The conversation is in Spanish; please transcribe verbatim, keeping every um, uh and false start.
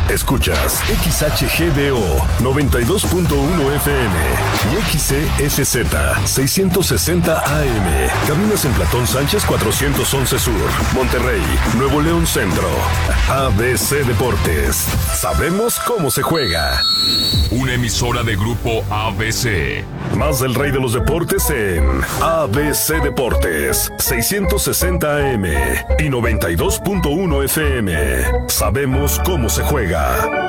Escuchas X H G D O noventa y dos punto uno F M y X C S Z seiscientos sesenta A M. Cabinas en Platón Sánchez cuatrocientos once Sur, Monterrey, Nuevo León Centro. A B C Deportes. Sabemos cómo se juega. Una emisora de Grupo A B C. Más del rey de los deportes en A B C Deportes seiscientos sesenta A M y noventa y dos punto uno F M. Sabemos cómo se juega.